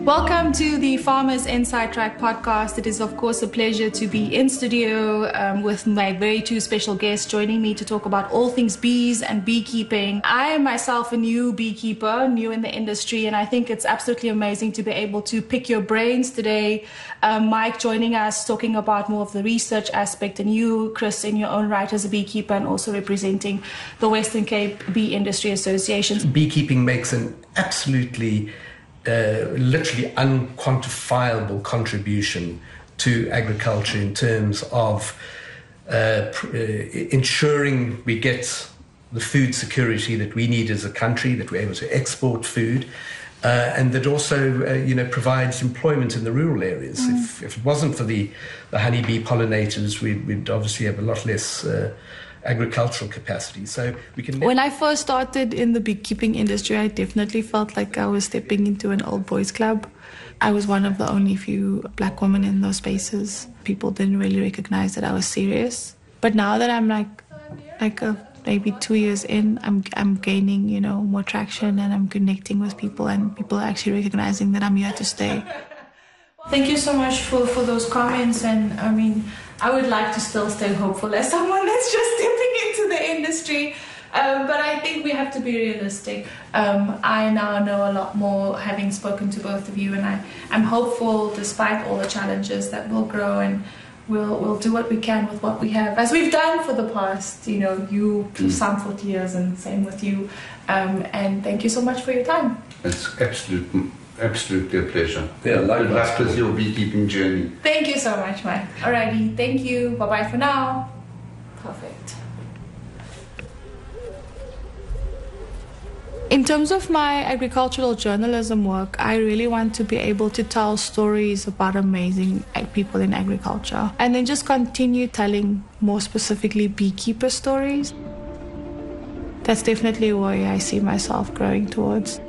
Welcome to the Farmers Inside Track podcast. It is, of course, a pleasure to be in studio with my very two special guests joining me to talk about all things bees and beekeeping. I am myself a new beekeeper, new in the industry, and I think it's absolutely amazing to be able to pick your brains today. Mike joining us, talking about more of the research aspect, and you, Chris, in your own right as a beekeeper and also representing the Western Cape Bee Industry Association. Beekeeping makes an absolutely literally unquantifiable contribution to agriculture in terms of ensuring we get the food security that we need as a country, that we're able to export food, and that also provides employment in the rural areas. If it wasn't for the honeybee pollinators, we'd obviously have a lot less agricultural capacity. So we can. When I first started in the beekeeping industry, I definitely felt like I was stepping into an old boys club. I was one of the only few black women in those spaces. People didn't really recognize that I was serious. But now that I'm maybe 2 years in, I'm gaining more traction, and I'm connecting with people, and people are actually recognizing that I'm here to stay. Thank you so much for those comments, and I would like to still stay hopeful as someone that's just stepping into the industry. But I think we have to be realistic. I now know a lot more having spoken to both of you, and I'm hopeful despite all the challenges that we'll grow and we'll do what we can with what we have, as we've done for the past, some 40 years, and same with you. And thank you so much for your time. It's absolutely a pleasure. Yeah, good luck with your beekeeping journey. Thank you so much, Mike. Alrighty, thank you. Bye-bye for now. Perfect. In terms of my agricultural journalism work, I really want to be able to tell stories about amazing people in agriculture, and then just continue telling more specifically beekeeper stories. That's definitely where I see myself growing towards.